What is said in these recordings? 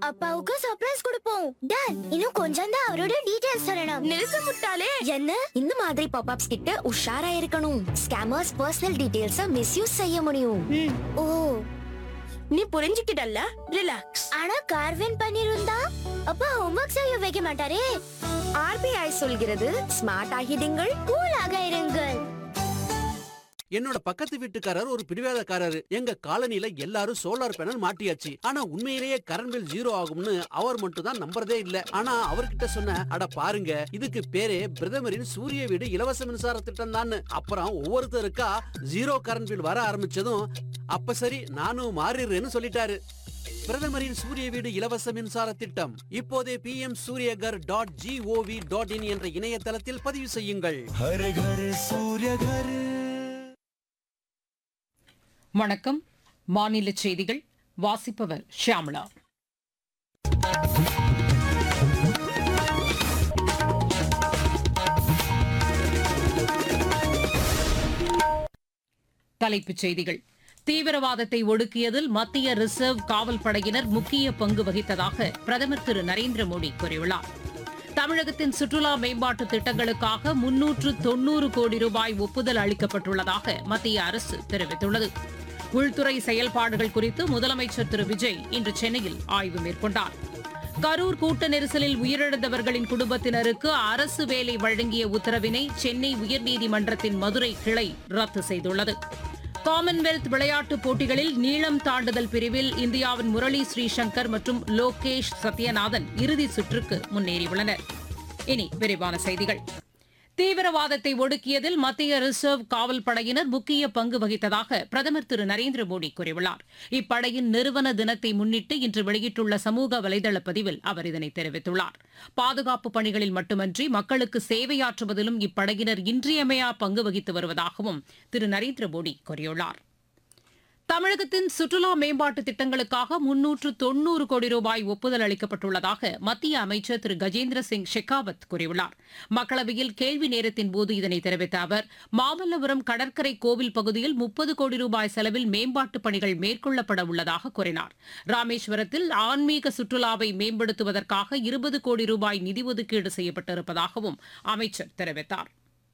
அப்பாவுக்கு சர்ப்ரைஸ் கொடுப்போம். டன். இன்னும் கொஞ்சம் தான் அவரோட டீடைல்ஸ் சொல்லணும். நிறுத்த முட்டாளே. என்ன? இந்த மாதிரி பாப்அப்ஸ் கிட்ட உஷாரா இருக்கணும். ஸ்கேமர்ஸ் பர்சனல் டீடைல்ஸ மிஸ்யூஸ் செய்ய முடியும். ஓ, நீ புரிஞ்சுக்கிட்டல்ல? ரிலாக்ஸ். ஆனா கார்வின் பண்ணிருந்தா அப்பா ஹோம்வொர்க் செய்ய வைக்க மாட்டாரே. ஆர்பிஐ சொல்கிறது ஸ்மார்ட் ஆகிடுங்கள், கூலாக இருங்கள். என்னோட பக்கத்து வீட்டுக்காரர் ஒரு பிடிவாதக்காரரு. எங்க காலனில எல்லாரும் சோலார் பேனல் மாட்டியாச்சு. ஆனா உண்மையிலேயே கரண்ட் பில் 0 ஆகும்னு அவர் மட்டும் தான் நம்புறதே இல்ல. ஆனா அவர்கிட்ட சொன்ன, அட பாருங்க, இதுக்கு பேரே பிரதமரின் சூரிய வீடு இலவச மின்சார திட்டம் தான். அப்புறம் ஒவ்வொருத்தருக்கா 0 கரண்ட் பில் வர ஆரம்பிச்சதும், அப்ப சரி நானும் மாறிடுறேன்னு சொல்லிட்டாரு. பிரதமரின் சூரிய வீடு இலவச மின்சார திட்டம் இப்போதே pmsuryagar.gov.in என்ற இணையதளத்தில் பதிவு செய்யுங்கள். हर घर सूर्य घर. வணக்கம். மாநில செய்திகள் வாசிப்பவர் ஷியாமளா. தலைப்புச் செய்திகள். தீவிரவாதத்தை ஒடுக்கியதில் மத்திய ரிசர்வ் காவல் படையினர் முக்கிய பங்கு வகித்ததாக பிரதமர் திரு நரேந்திர மோடி கூறியுள்ளார். தமிழகத்தின் சுற்றுலா மேம்பாட்டு திட்டங்களுக்காக 390 கோடி ரூபாய் ஒப்புதல் அளிக்கப்பட்டுள்ளதாக மத்திய அரசு தெரிவித்துள்ளது. உள்துறை செயல்பாடுகள் குறித்து முதலமைச்சர் திரு விஜய் இன்று சென்னையில் ஆய்வு மேற்கொண்டார். கரூர் கூட்ட நெரிசலில் உயிரிழந்தவர்களின் குடும்பத்தினருக்கு அரசு வேலை வழங்கிய உத்தரவினை சென்னை உயர்நீதிமன்றத்தின் மதுரை கிளை ரத்து செய்துள்ளது. காமன்வெல்த் விளையாட்டுப் போட்டிகளில் நீளம் தாண்டுதல் பிரிவில் இந்தியாவின் முரளி ஸ்ரீசங்கர் மற்றும் லோகேஷ் சத்யநாதன் இறுதிச் சுற்றுக்கு முன்னேறியுள்ளனர். இனி விரிவான செய்திகள். தீவிரவாதத்தை ஒடுக்கியதில் மத்திய ரிசர்வ் காவல் படையினர் முக்கிய பங்கு வகித்ததாக பிரதமர் திரு நரேந்திர மோடி கூறியுள்ளார். இப்படையின் நிறுவன தினத்தை முன்னிட்டு இன்று வெளியிட்டுள்ள சமூக வலைதள பதிவில் அவர் இதனை தெரிவித்துள்ளார். பாதுகாப்பு பணிகளில் மட்டுமன்றி மக்களுக்கு சேவையாற்றுவதிலும் இப்படையினர் இன்றியமையா பங்கு வகித்து வருவதாகவும் திரு நரேந்திர மோடி கூறியுள்ளார். தமிழகத்தின் சுற்றுலா மேம்பாட்டு திட்டங்களுக்காக 390 கோடி ரூபாய் ஒப்புதல் அளிக்கப்பட்டுள்ளதாக மத்திய அமைச்சர் திரு கஜேந்திர சிங் ஷெகாவத் கூறியுள்ளார். மக்களவையில் கேள்வி நேரத்தின் போது இதனை தெரிவித்த அவர், மாமல்லபுரம் கடற்கரை கோவில் பகுதியில் 30 கோடி ரூபாய் செலவில் மேம்பாட்டுப் பணிகள் மேற்கொள்ளப்பட உள்ளதாக கூறினார். ராமேஸ்வரத்தில் ஆன்மீக சுற்றுலாவை மேம்படுத்துவதற்காக 20 கோடி ரூபாய் நிதி ஒதுக்கீடு செய்யப்பட்டிருப்பதாகவும் அமைச்சர் தெரிவித்தார்.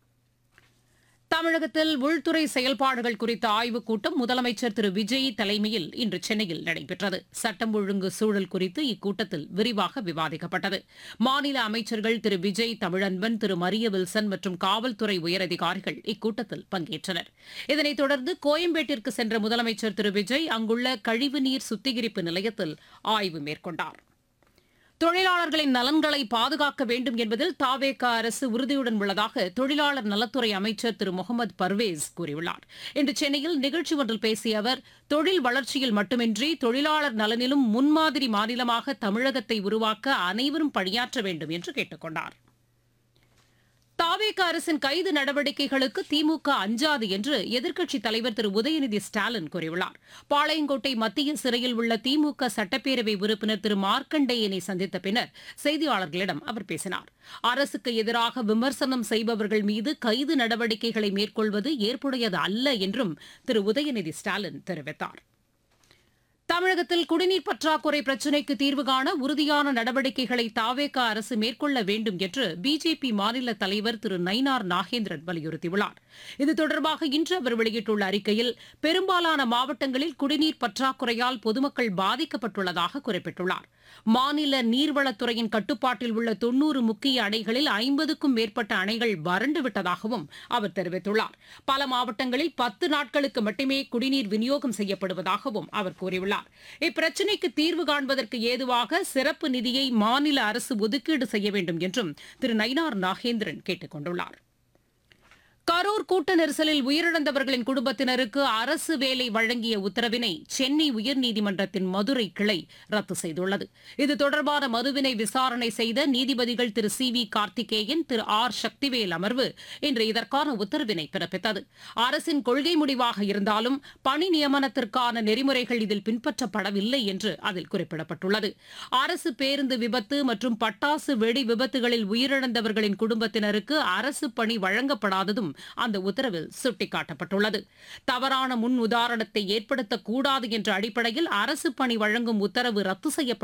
தமிழகத்தில் உள்துறை செயல்பாடுகள் குறித்த ஆய்வுக் கூட்டம் முதலமைச்சர் திரு விஜய் தலைமையில் இன்று சென்னையில் நடைபெற்றது. சட்டம் ஒழுங்கு சூழல் குறித்து இக்கூட்டத்தில் விரிவாக விவாதிக்கப்பட்டது. மாநில அமைச்சர்கள் திரு விஜய் தமிழன்பன், திரு மரிய வில்சன் மற்றும் காவல்துறை உயரதிகாரிகள் இக்கூட்டத்தில் பங்கேற்றனர். இதனைத் தொடர்ந்து கோயம்பேட்டிற்கு சென்ற முதலமைச்சர் திரு விஜய் அங்குள்ள கழிவுநீர் சுத்திகரிப்பு நிலையத்தில் ஆய்வு மேற்கொண்டார். தொழிலாளர்களின் நலன்களை பாதுகாக்க வேண்டும் என்பதில் தவேக அரசு உறுதியுடன் உள்ளதாக தொழிலாளர் நலத்துறை அமைச்சர் திரு முகமது பர்வேஸ் கூறியுள்ளார். இன்று சென்னையில் நிகழ்ச்சி ஒன்றில் பேசிய அவர், தொழில் வளர்ச்சியில் மட்டுமின்றி தொழிலாளர் நலனிலும் முன்மாதிரி மாநிலமாக தமிழகத்தை உருவாக்க அனைவரும் பணியாற்ற வேண்டும் என்று கேட்டுக் கொண்டார். தவேக அரசின் கைது நடவடிக்கைகளுக்கு திமுக அஞ்சாது என்று எதிர்க்கட்சித் தலைவர் திரு உதயநிதி ஸ்டாலின் கூறியுள்ளார். பாளையங்கோட்டை மத்திய சிறையில் உள்ள திமுக சட்டப்பேரவை உறுப்பினர் திரு மார்க்கண்டேயனை சந்தித்த பின்னர் செய்தியாளர்களிடம் அவர் பேசினார். அரசுக்கு எதிராக விமர்சனம் செய்பவர்கள் மீது கைது நடவடிக்கைகளை மேற்கொள்வது ஏற்புடையது அல்ல என்றும் திரு உதயநிதி ஸ்டாலின் தெரிவித்தார். தமிழகத்தில் குடிநீர் பற்றாக்குறை பிரச்சினைக்கு தீர்வு காண உறுதியான நடவடிக்கைகளை தவேக அரசு மேற்கொள்ள வேண்டும் என்று பிஜேபி மாநில தலைவர் திரு நயினார் நாகேந்திரன் வலியுறுத்தியுள்ளார். இது தொடர்பாக இன்று அவர் வெளியிட்டுள்ள அறிக்கையில், பெரும்பாலான மாவட்டங்களில் குடிநீர் பற்றாக்குறையால் பொதுமக்கள் பாதிக்கப்பட்டுள்ளதாக குறிப்பிட்டுள்ளார். மாநில நீர்வளத்துறையின் கட்டுப்பாட்டில் உள்ள 90 முக்கிய அணைகளில் 50க்கும் மேற்பட்ட அணைகள் வறண்டு விட்டதாகவும் அவர் தெரிவித்துள்ளார். பல மாவட்டங்களில் 10 நாட்களுக்கு மட்டுமே குடிநீர் விநியோகம் செய்யப்படுவதாகவும் அவர் கூறியுள்ளார். இப்பிரச்சினைக்கு தீர்வு காண்பதற்கு ஏதுவாக சிறப்பு நிதியை மாநில அரசு ஒதுக்கீடு செய்ய வேண்டும் என்றும் திரு நயினார் நாகேந்திரன் கேட்டுக் கொண்டுள்ளார். கரூர் கூட்ட நெரிசலில் உயிரிழந்தவர்களின் குடும்பத்தினருக்கு அரசு வேலை வழங்கிய உத்தரவினை சென்னை உயர்நீதிமன்றத்தின் மதுரை கிளை ரத்து செய்துள்ளது. இது தொடர்பான மனுவினை விசாரணை செய்த நீதிபதிகள் திரு சி வி கார்த்திகேயன், திரு ஆர் சக்திவேல் அமர்வு இன்று இதற்கான உத்தரவினை பிறப்பித்தது. அரசின் கொள்கை முடிவாக இருந்தாலும் பணி நியமனத்திற்கான நெறிமுறைகள் இதில் பின்பற்றப்படவில்லை என்று அதில் குறிப்பிடப்பட்டுள்ளது. அரசு பேருந்து விபத்து மற்றும் பட்டாசு வெடி விபத்துகளில் உயிரிழந்தவர்களின் குடும்பத்தினருக்கு அரசு பணி வழங்கப்படாததும் அந்த உத்தரவில் சுட்டிக்காட்டப்பட்டுள்ளது. தவறான முன் உதாரணத்தை ஏற்படுத்தக்கூடாது என்ற அடிப்படையில் அரசு பணி வழங்கும் உத்தரவு ரத்து செய்யப்பட்டு